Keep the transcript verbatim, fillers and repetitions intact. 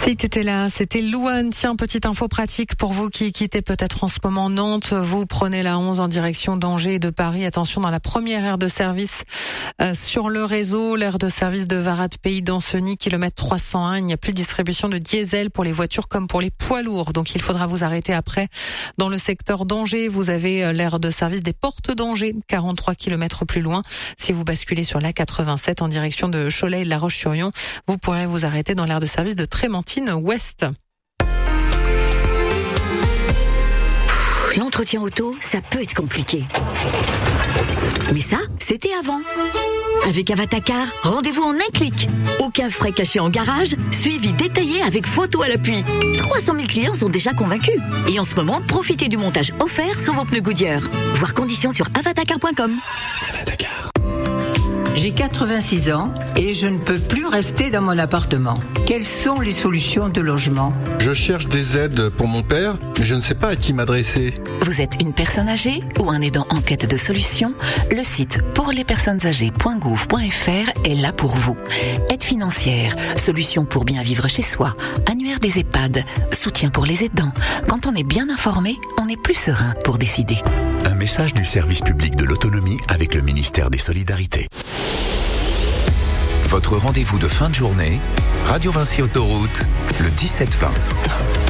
Si t'étais là, c'était Louane. Tiens, petite info pratique pour vous qui quittez peut-être en ce moment Nantes. Vous prenez la onze en direction d'Angers et de Paris. Attention, dans la première aire de service euh, sur le réseau, l'aire de service de Varat-Pays d'Anceny, kilomètre trois cent un. Il n'y a plus de distribution de diesel pour les voitures comme pour les poids lourds. Donc il faudra vous arrêter après. Dans le secteur d'Angers, vous avez l'aire de service des Portes d'Angers, quarante-trois kilomètres plus loin. Si vous basculez sur l'A quatre-vingt-sept en direction de Cholet et de La Roche-sur-Yon, vous pourrez vous arrêter dans l'aire de service de Trémentine Ouest. L'entretien auto, ça peut être compliqué. Mais ça, c'était avant. Avec Avatacar, rendez-vous en un clic. Aucun frais cachés en garage, suivi détaillé avec photo à l'appui. trois cent mille clients sont déjà convaincus. Et en ce moment, profitez du montage offert sur vos pneus Goodyear. Voir conditions sur avatacar point com. Avatacar. J'ai quatre-vingt-six ans et je ne peux plus rester dans mon appartement. Quelles sont les solutions de logement ? Je cherche des aides pour mon père, mais je ne sais pas à qui m'adresser. Vous êtes une personne âgée ou un aidant en quête de solutions ? Le site pour les personnes âgées point gouv point f r est là pour vous. Aide financière, solutions pour bien vivre chez soi, annuaire des EHPAD, soutien pour les aidants. Quand on est bien informé, on est plus serein pour décider. Un message du service public de l'autonomie avec le ministère des Solidarités. Votre rendez-vous de fin de journée, Radio Vinci Autoroute, le dix-sept vingt.